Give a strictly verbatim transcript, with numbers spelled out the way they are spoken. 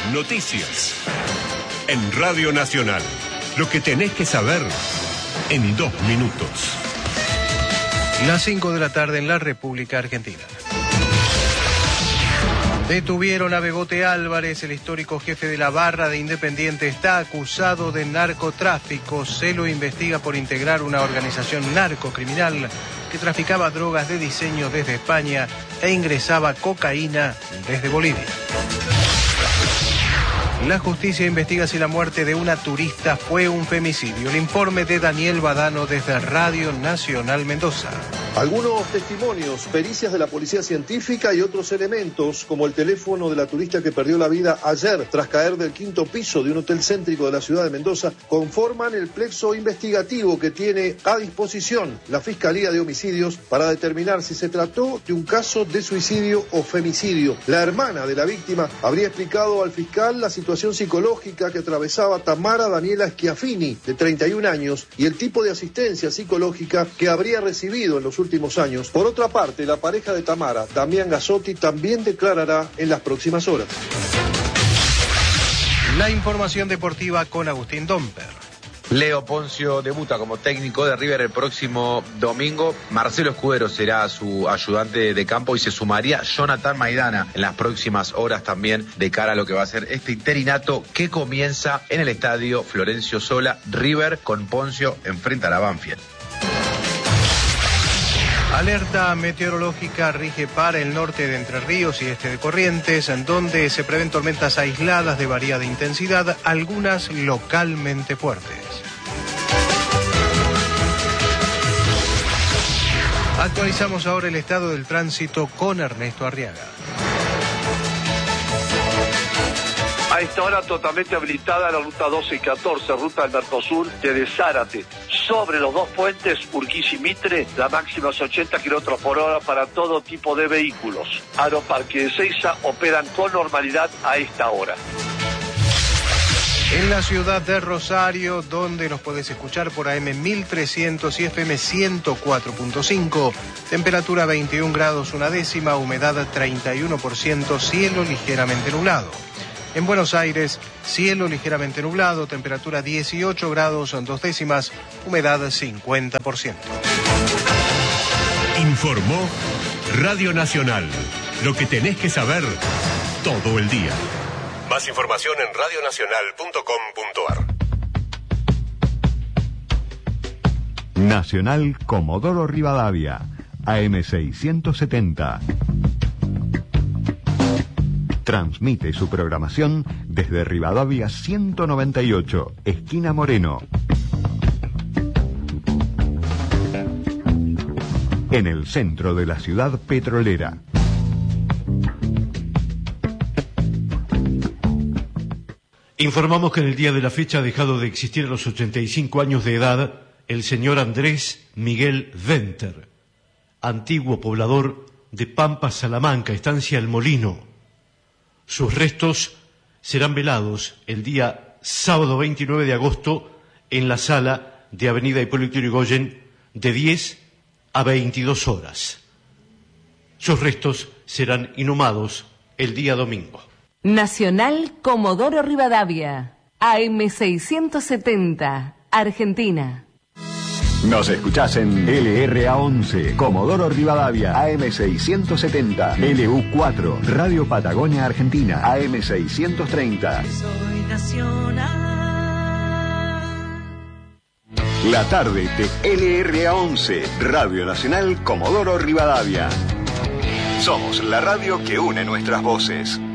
Noticias. En Radio Nacional. Lo que tenés que saber en dos minutos. Las cinco de la tarde en la República Argentina. Detuvieron a Bebote Álvarez, el histórico jefe de la barra de Independiente, está acusado de narcotráfico. Se lo investiga por integrar una organización narcocriminal que traficaba drogas de diseño desde España e ingresaba cocaína desde Bolivia. La justicia investiga si la muerte de una turista fue un femicidio. El informe de Daniel Badano desde Radio Nacional Mendoza. Algunos testimonios, pericias de la policía científica y otros elementos, como el teléfono de la turista que perdió la vida ayer tras caer del quinto piso de un hotel céntrico de la ciudad de Mendoza, conforman el plexo investigativo que tiene a disposición la Fiscalía de Homicidios para determinar si se trató de un caso de suicidio o femicidio. La hermana de la víctima habría explicado al fiscal la situación psicológica que atravesaba Tamara Daniela Schiaffini, de treinta y un años, y el tipo de asistencia psicológica que habría recibido en los últimos años. Por otra parte, la pareja de Tamara, Damián Gazzotti, también declarará en las próximas horas. La información deportiva con Agustín Domper. Leo Poncio debuta como técnico de River el próximo domingo. Marcelo Escudero será su ayudante de campo y se sumaría Jonathan Maidana en las próximas horas también de cara a lo que va a ser este interinato que comienza en el estadio Florencio Sola. River con Poncio enfrenta a la Banfield. Alerta meteorológica rige para el norte de Entre Ríos y este de Corrientes, en donde se prevén tormentas aisladas de variada intensidad, algunas localmente fuertes. Actualizamos ahora el estado del tránsito con Ernesto Arriaga. A esta hora totalmente habilitada la ruta doce y catorce, ruta del Mercosur desde Zárate. Sobre los dos puentes, Urquiza y Mitre, la máxima es ochenta kilómetros por hora para todo tipo de vehículos. Aeroparque de Ezeiza operan con normalidad a esta hora. En la ciudad de Rosario, donde nos podés escuchar por A M mil trescientos y F M ciento cuatro punto cinco, temperatura veintiún grados una décima, humedad treinta y uno por ciento, cielo ligeramente nublado. En Buenos Aires, cielo ligeramente nublado, temperatura dieciocho grados dos décimas, humedad cincuenta por ciento. Informó Radio Nacional. Lo que tenés que saber todo el día. Más información en radio nacional punto com punto a r. Nacional Comodoro Rivadavia, A M seiscientos setenta. Transmite su programación desde Rivadavia ciento noventa y ocho, esquina Moreno. En el centro de la ciudad petrolera. Informamos que en el día de la fecha ha dejado de existir a los ochenta y cinco años de edad el señor Andrés Miguel Venter, antiguo poblador de Pampa, Salamanca, estancia El Molino. Sus restos serán velados el día sábado veintinueve de agosto en la sala de Avenida Hipólito Yrigoyen de diez a veintidós horas. Sus restos serán inhumados el día domingo. Nacional Comodoro Rivadavia, A M seiscientos setenta, Argentina. Nos escuchás en L R A once, Comodoro Rivadavia, A M seiscientos setenta, L U cuatro, Radio Patagonia Argentina, A M seiscientos treinta. Soy nacional. La tarde de L R A once, Radio Nacional Comodoro Rivadavia. Somos la radio que une nuestras voces.